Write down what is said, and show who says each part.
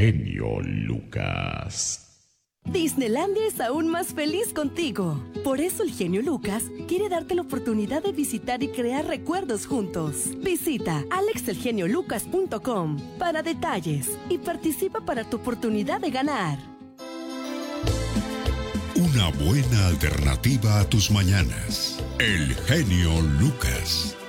Speaker 1: genio Lucas.
Speaker 2: Disneylandia es aún más feliz contigo. Por eso el genio Lucas quiere darte la oportunidad de visitar y crear recuerdos juntos. Visita alexelgeniolucas.com para detalles y participa para tu oportunidad de ganar.
Speaker 3: Una buena alternativa a tus mañanas. El genio Lucas.